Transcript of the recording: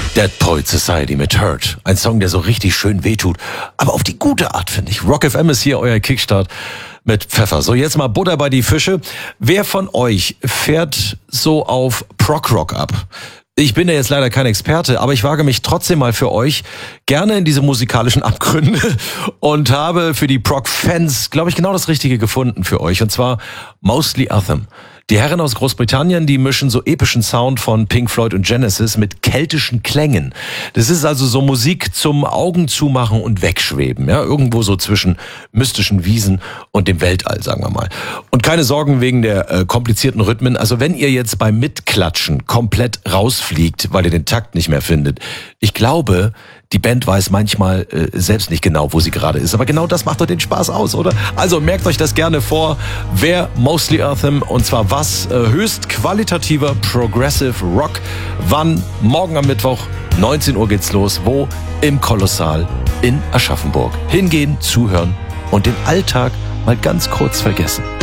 Dead Poet Society mit Hurt. Ein Song, der so richtig schön wehtut. Aber auf die gute Art, finde ich. Rock FM ist hier euer Kickstart mit Pfeffer. So, jetzt mal Butter bei die Fische. Wer von euch fährt so auf Prog-Rock ab? Ich bin ja jetzt leider kein Experte, aber ich wage mich trotzdem mal für euch gerne in diese musikalischen Abgründe und habe für die Prog-Fans, glaube ich, genau das Richtige gefunden für euch. Und zwar Mostly Anthem. Die Herren aus Großbritannien, die mischen so epischen Sound von Pink Floyd und Genesis mit keltischen Klängen. Das ist also so Musik zum Augen zumachen und wegschweben, ja, irgendwo so zwischen mystischen Wiesen und dem Weltall, sagen wir mal. Und keine Sorgen wegen der komplizierten Rhythmen. Also wenn ihr jetzt beim Mitklatschen komplett rausfliegt, weil ihr den Takt nicht mehr findet, ich glaube, die Band weiß manchmal selbst nicht genau, wo sie gerade ist. Aber genau das macht doch den Spaß aus, oder? Also merkt euch das gerne vor. Wer Mostly Anthem, und zwar was? Höchst qualitativer Progressive Rock. Wann? Morgen am Mittwoch, 19 Uhr geht's los. Wo? Im Kolossal in Aschaffenburg. Hingehen, zuhören und den Alltag mal ganz kurz vergessen.